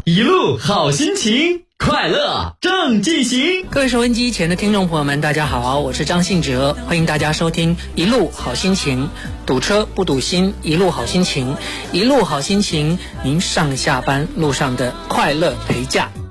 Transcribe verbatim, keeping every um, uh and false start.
一路好心情，快乐正进行。 各位收音机前的听众朋友们，大家好，我是张信哲，欢迎大家收听一路好心情。堵车不堵心，一路好心情，一路好心情，您上下班路上的快乐陪驾。